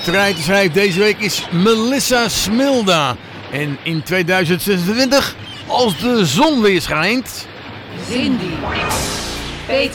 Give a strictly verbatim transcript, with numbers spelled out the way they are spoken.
treiter schrijft deze week is Melissa Smilda. En in tweeduizend zesentwintig, als de zon weer schijnt... Cindy. Peter.